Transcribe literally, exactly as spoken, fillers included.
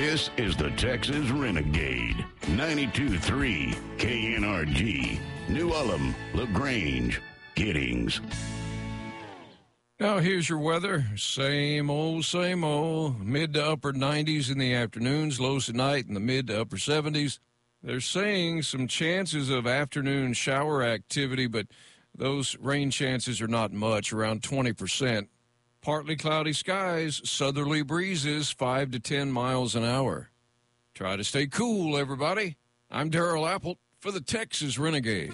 This is the Texas Renegade. ninety-two point three K N R G. New Ulm, LaGrange, Giddings. Now here's your weather. Same old, same old. Mid to upper nineties in the afternoons, lows at night in the mid to upper seventies. They're saying some chances of afternoon shower activity, but those rain chances are not much, around twenty percent. Partly cloudy skies, southerly breezes, five to ten miles an hour. Try to stay cool, everybody. I'm Darrell Apple for the Texas Renegade.